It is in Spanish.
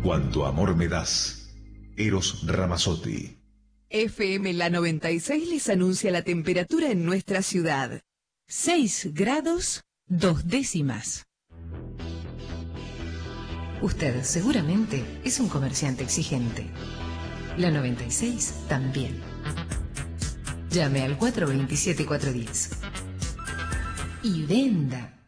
Cuánto amor me das. Eros Ramazzotti. FM La 96 les anuncia la temperatura en nuestra ciudad. 6 grados 2 décimas. Usted seguramente es un comerciante exigente. La 96 también. Llame al 427-410 y venda.